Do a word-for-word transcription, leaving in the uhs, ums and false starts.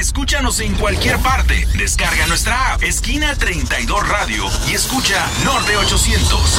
Escúchanos en cualquier parte. Descarga nuestra app Esquina treinta y dos Radio y escucha Norte ochocientos.